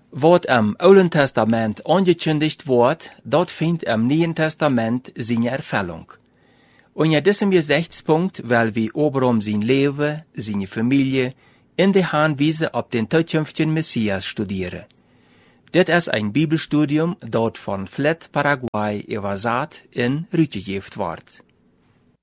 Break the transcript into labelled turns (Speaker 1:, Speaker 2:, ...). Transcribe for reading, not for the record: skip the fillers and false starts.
Speaker 1: Wat im Oude Testament angekündigt wordt, dat vindt im Neuen Testament seine Erfüllung. Und in diesem Gesichtspunkt will wir Abraham sein Leben, seine Familie, in die Hinweise auf den zukünftigen Messias studieren. Dit ist ein Bibelstudium, dat von Flat Paraguay übersat in Rüttegeft wordt.